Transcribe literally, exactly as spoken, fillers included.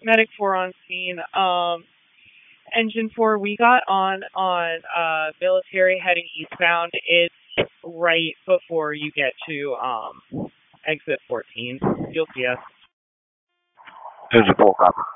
Medic four on scene. Um, Engine four, we got on on uh, military heading eastbound. It's right before you get to um, exit fourteen. You'll see us. Engine four, copy.